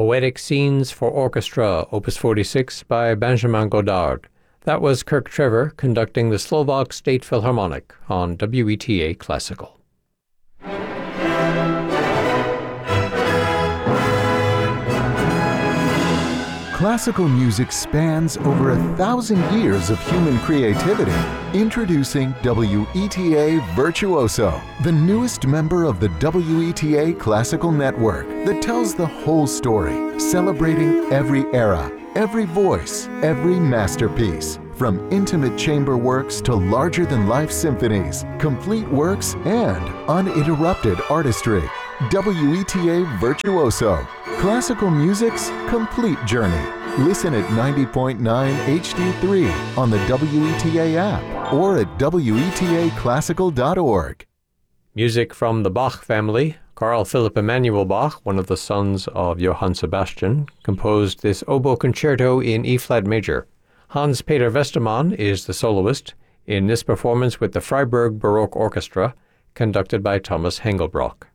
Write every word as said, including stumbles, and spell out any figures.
Poetic Scenes for Orchestra, Opus forty-six by Benjamin Godard. That was Kirk Trevor conducting the Slovak State Philharmonic on W E T A Classical. Classical music spans over a thousand years of human creativity. Introducing W E T A Virtuoso, the newest member of the W E T A Classical Network that tells the whole story, celebrating every era, every voice, every masterpiece. From intimate chamber works to larger-than-life symphonies, complete works, and uninterrupted artistry. W E T A Virtuoso, classical music's complete journey. Listen at ninety point nine H D three on the W E T A app or at W E T A classical dot org. Music from the Bach family. Carl Philipp Emanuel Bach, one of the sons of Johann Sebastian, composed this oboe concerto in E-flat major. Hans-Peter Westermann is the soloist in this performance with the Freiburg Baroque Orchestra, conducted by Thomas Hengelbrock.